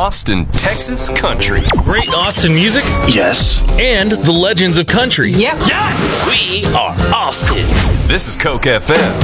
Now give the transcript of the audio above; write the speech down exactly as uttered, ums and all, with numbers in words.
Austin, Texas country. Great Austin music? Yes. And the legends of country. Yep. Yes! We are Austin. This is Coke F M.